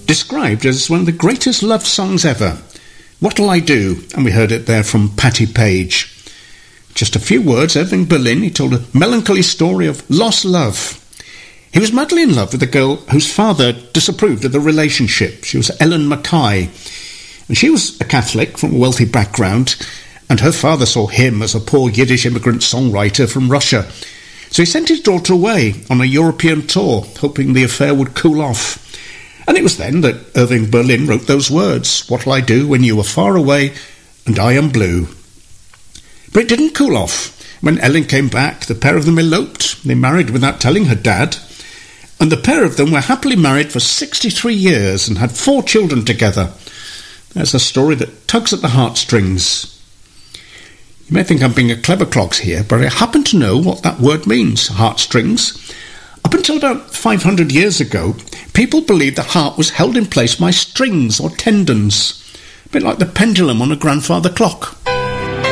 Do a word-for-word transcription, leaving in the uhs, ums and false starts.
described as one of the greatest love songs ever. What'll I Do? And we heard it there from Patti Page. Just a few words, Irving Berlin, he told a melancholy story of lost love. He was madly in love with a girl whose father disapproved of the relationship. She was Ellen Mackay, and she was a Catholic from a wealthy background, and her father saw him as a poor Yiddish immigrant songwriter from Russia. So he sent his daughter away on a European tour, hoping the affair would cool off. And it was then that Irving Berlin wrote those words, "What'll I do when you are far away and I am blue?" But it didn't cool off. When Ellen came back, the pair of them eloped. They married without telling her dad. And the pair of them were happily married for sixty-three years and had four children together. There's a story that tugs at the heartstrings. You may think I'm being a clever clogs here, but I happen to know what that word means, heartstrings. Up until about five hundred years ago, people believed the heart was held in place by strings or tendons, a bit like the pendulum on a grandfather clock.